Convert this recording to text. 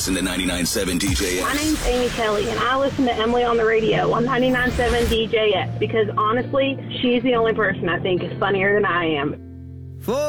listen to 99.7 DJX. My name's Amy Kelly, and I listen to Emily on the radio on 99.7 DJX because, honestly, she's the only person I think is funnier than I am.